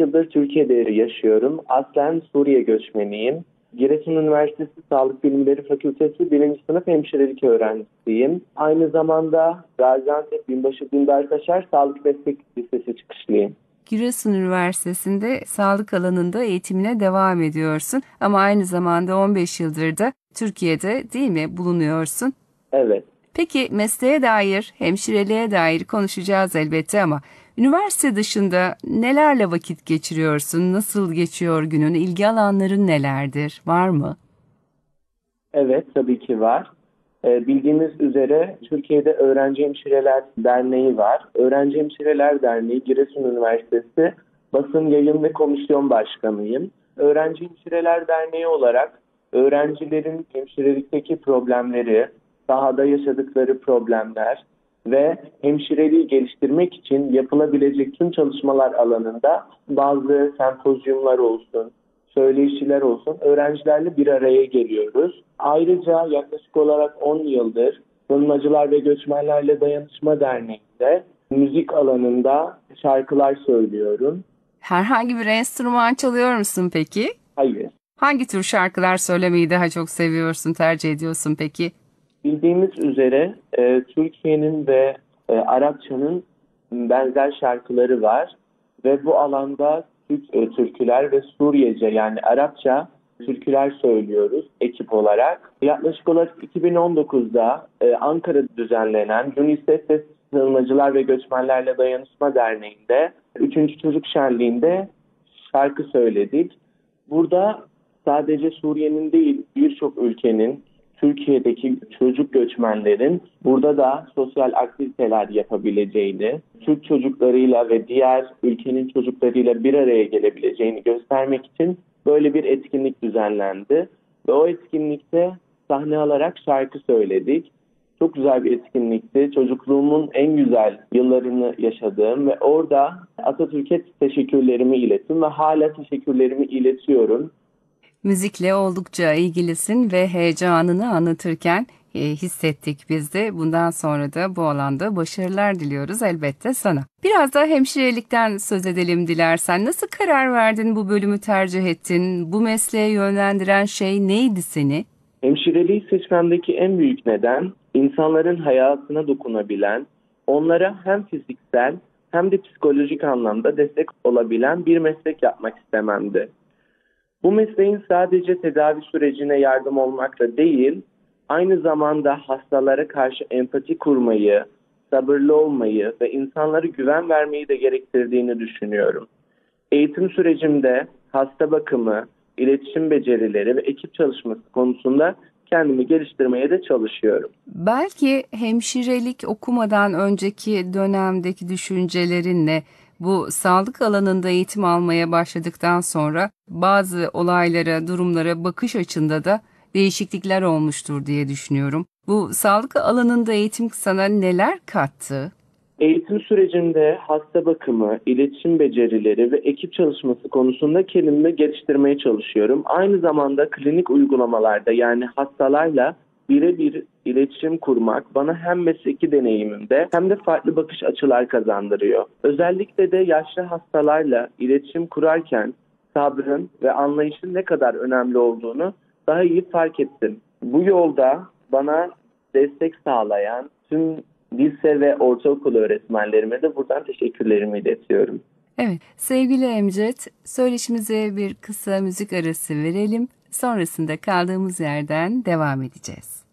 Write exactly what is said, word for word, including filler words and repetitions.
yıldır Türkiye'de yaşıyorum. Aslen Suriye göçmeniyim. Giresun Üniversitesi Sağlık Bilimleri Fakültesi birinci sınıf hemşirelik öğrencisiyim. Aynı zamanda Gaziantep Binbaşı Dündar Taşer Sağlık Meslek Lisesi çıkışlıyım. Giresun Üniversitesi'nde sağlık alanında eğitimine devam ediyorsun ama aynı zamanda on beş yıldır da Türkiye'de değil mi bulunuyorsun? Evet. Peki mesleğe dair, hemşireliğe dair konuşacağız elbette ama üniversite dışında nelerle vakit geçiriyorsun? Nasıl geçiyor günün? İlgi alanların nelerdir? Var mı? Evet, tabii ki var. Ee, bildiğiniz üzere Türkiye'de Öğrenci Hemşireler Derneği var. Öğrenci Hemşireler Derneği Giresun Üniversitesi Basın Yayın ve Komisyon Başkanıyım. Öğrenci Hemşireler Derneği olarak öğrencilerin hemşirelikteki problemleri, sahada yaşadıkları problemler ve hemşireliği geliştirmek için yapılabilecek tüm çalışmalar alanında bazı sempozyumlar olsun, söyleşiler olsun, öğrencilerle bir araya geliyoruz. Ayrıca yaklaşık olarak on yıldır Sığınmacılar ve Göçmenlerle Dayanışma Derneği'nde müzik alanında şarkılar söylüyorum. Herhangi bir enstrüman çalıyor musun peki? Hayır. Hangi tür şarkılar söylemeyi daha çok seviyorsun, tercih ediyorsun peki? Bildiğimiz üzere e, Türkiye'nin ve e, Arapçanın benzer şarkıları var ve bu alanda Türk e, türküler ve Suriyece yani Arapça türküler söylüyoruz ekip olarak. Yaklaşık olarak iki bin on dokuzda e, Ankara'da düzenlenen UNICEF ve Sığınmacılar ve Göçmenlerle Dayanışma Derneği'nde üçüncü Çocuk Şenliği'nde şarkı söyledik. Burada sadece Suriye'nin değil birçok ülkenin, Türkiye'deki çocuk göçmenlerin burada da sosyal aktiviteler yapabileceğini, Türk çocuklarıyla ve diğer ülkenin çocuklarıyla bir araya gelebileceğini göstermek için böyle bir etkinlik düzenlendi. Ve o etkinlikte sahne alarak şarkı söyledik. Çok güzel bir etkinlikti. Çocukluğumun en güzel yıllarını yaşadığım ve orada Atatürk'e teşekkürlerimi ilettim ve hala teşekkürlerimi iletiyorum. Müzikle oldukça ilgilisin ve heyecanını anlatırken e, hissettik biz de. Bundan sonra da bu alanda başarılar diliyoruz elbette sana. Biraz da hemşirelikten söz edelim dilersen. Nasıl karar verdin, bu bölümü tercih ettin? Bu mesleğe yönlendiren şey neydi seni? Hemşireliği seçmemdeki en büyük neden insanların hayatına dokunabilen, onlara hem fiziksel hem de psikolojik anlamda destek olabilen bir meslek yapmak istememdi. Bu mesleğin sadece tedavi sürecine yardım olmakla değil, aynı zamanda hastalara karşı empati kurmayı, sabırlı olmayı ve insanlara güven vermeyi de gerektirdiğini düşünüyorum. Eğitim sürecimde hasta bakımı, iletişim becerileri ve ekip çalışması konusunda kendimi geliştirmeye de çalışıyorum. Belki hemşirelik okumadan önceki dönemdeki düşüncelerinle bu sağlık alanında eğitim almaya başladıktan sonra bazı olaylara, durumlara bakış açında da değişiklikler olmuştur diye düşünüyorum. Bu sağlık alanında eğitim sana neler kattı? Eğitim sürecinde hasta bakımı, iletişim becerileri ve ekip çalışması konusunda kendimi geliştirmeye çalışıyorum. Aynı zamanda klinik uygulamalarda yani hastalarla birebir iletişim kurmak bana hem mesleki deneyimimde hem de farklı bakış açılar kazandırıyor. Özellikle de yaşlı hastalarla iletişim kurarken sabrın ve anlayışın ne kadar önemli olduğunu daha iyi fark ettim. Bu yolda bana destek sağlayan tüm lise ve ortaokul öğretmenlerime de buradan teşekkürlerimi iletiyorum. Evet, sevgili Emcet, söyleşimize bir kısa müzik arası verelim. Sonrasında kaldığımız yerden devam edeceğiz.